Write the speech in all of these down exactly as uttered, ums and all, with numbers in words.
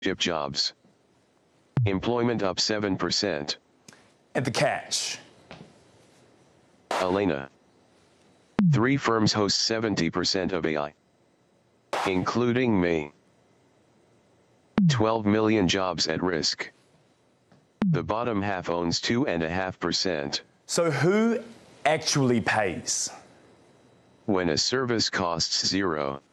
Chip jobs. Employment up seven percent. And the catch. Elena. Three firms host seventy percent of A I. Including me. twelve million jobs at risk. The bottom half owns two point five percent. So who actually pays? When a service costs zero,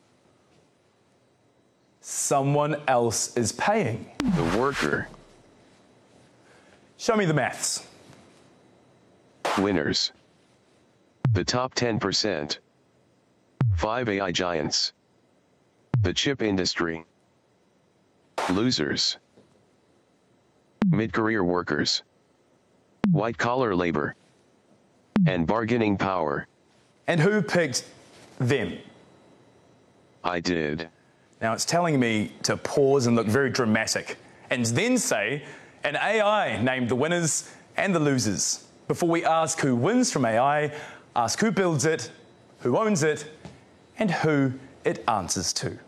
someone else is paying. the worker. Show me the maths. Winners. The top ten percent. Five A I giants. The chip industry. Losers. Mid-career workers. White-collar labor. And bargaining power. And who picked them? I did. Now it's telling me to pause and look very dramatic, and then say, an A I named the winners and the losers. Before we ask who wins from A I, ask who builds it, who owns it, and who it answers to.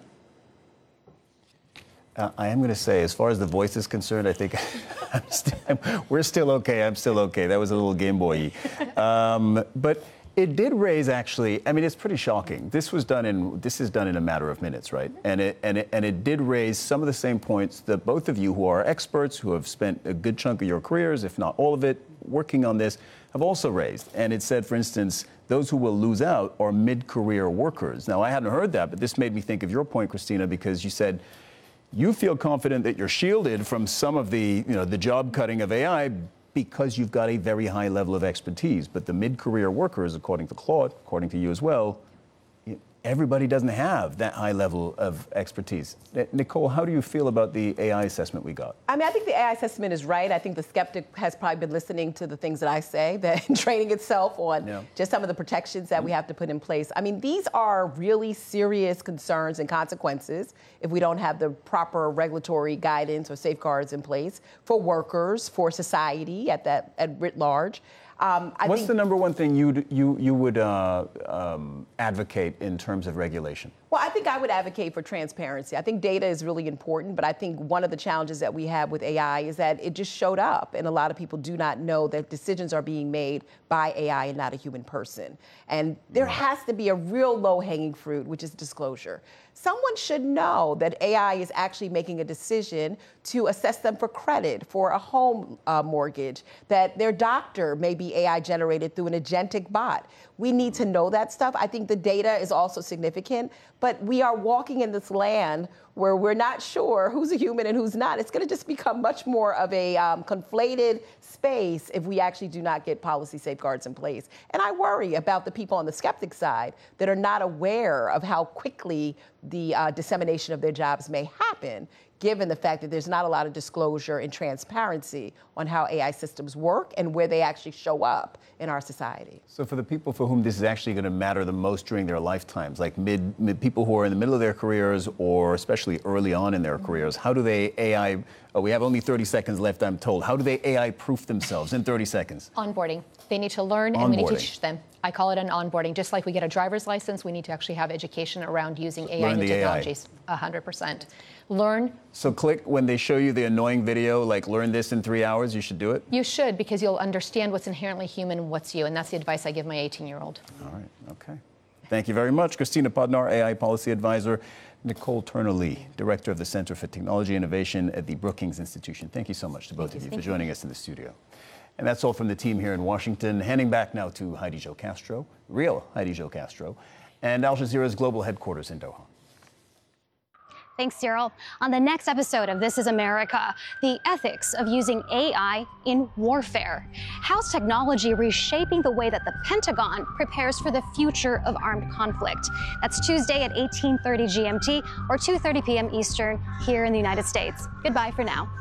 Uh, I am going to say, as far as the voice is concerned, I think I'm st- I'm, we're still okay. I'm still okay. That was a little Game Boy-y. Um, but it did raise, actually, I mean, it's pretty shocking. This was done in, this is done in a matter of minutes, right? And it, and it, and it did raise some of the same points that both of you who are experts, who have spent a good chunk of your careers, if not all of it, working on this, have also raised. And it said, for instance, those who will lose out are mid-career workers. Now, I hadn't heard that, but this made me think of your point, Christina, because you said you feel confident that you're shielded from some of the, you know, the job cutting of A I because you've got a very high level of expertise. But the mid-career workers, according to Claude, according to you as well, everybody doesn't have that high level of expertise. Nicole, how do you feel about the A I assessment we got? I mean, I think the A I assessment is right. I think the skeptic has probably been listening to the things that I say, that training itself on yeah. just some of the protections that mm-hmm. we have to put in place. I mean, these are really serious concerns and consequences if we don't have the proper regulatory guidance or safeguards in place for workers, for society at that at writ large. Um, I What's think, the number one thing you'd, you you would uh, um, advocate in terms of regulation? Well, I think I would advocate for transparency. I think data is really important, but I think one of the challenges that we have with A I is that it just showed up, and a lot of people do not know that decisions are being made by A I and not a human person. And there has to be a real low-hanging fruit, which is disclosure. Someone should know that A I is actually making a decision to assess them for credit for a home uh, mortgage, that their doctor may be A I generated through an agentic bot. We need to know that stuff. I think the data is also significant, but we are walking in this land where we're not sure who's a human and who's not. It's going to just become much more of a um, conflated space if we actually do not get policy safeguards in place. And I worry about the people on the skeptic side that are not aware of how quickly the uh, dissemination of their jobs may happen, given the fact that there's not a lot of disclosure and transparency on how A I systems work and where they actually show up in our society. So for the people for whom this is actually going to matter the most during their lifetimes, like mid, mid people who are in the middle of their careers or especially early on in their mm-hmm. careers, how do they A I, oh, we have only thirty seconds left, I'm told. How do they A I proof themselves in thirty seconds? Onboarding. They need to learn and we need to teach them. I call it an onboarding. Just like we get a driver's license, we need to actually have education around using A I new technologies. one hundred percent. Learn. So click when they show you the annoying video, like learn this in three hours, you should do it? You should, because you'll understand what's inherently human and what's you. And that's the advice I give my eighteen-year-old. All right, okay. Thank you very much. Christina Podnar, A I Policy Advisor. Nicole Turner-Lee, Director of the Center for Technology Innovation at the Brookings Institution. Thank you so much to both of you for joining us in the studio. And that's all from the team here in Washington. Handing back now to Heidi Jo Castro, real Heidi Jo Castro, and Al Jazeera's global headquarters in Doha. Thanks, Cyril. On the next episode of This is America, the ethics of using A I in warfare. How's technology reshaping the way that the Pentagon prepares for the future of armed conflict? That's Tuesday at eighteen thirty G M T or two thirty p m Eastern here in the United States. Goodbye for now.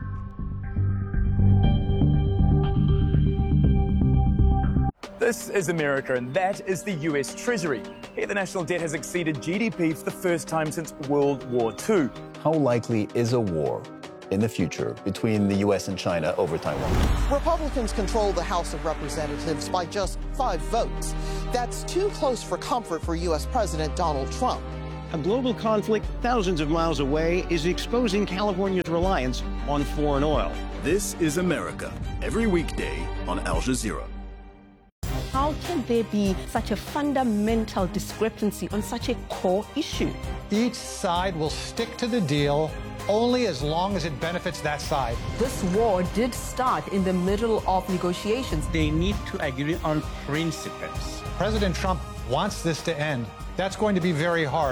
This is America, and that is the U S Treasury. Here, the national debt has exceeded G D P for the first time since World War Two. How likely is a war in the future between the U S and China over Taiwan? Republicans control the House of Representatives by just five votes. That's too close for comfort for U S President Donald Trump. A global conflict thousands of miles away is exposing California's reliance on foreign oil. This is America, every weekday on Al Jazeera. How can there be such a fundamental discrepancy on such a core issue? Each side will stick to the deal only as long as it benefits that side. This war did start in the middle of negotiations. They need to agree on principles. President Trump wants this to end. That's going to be very hard.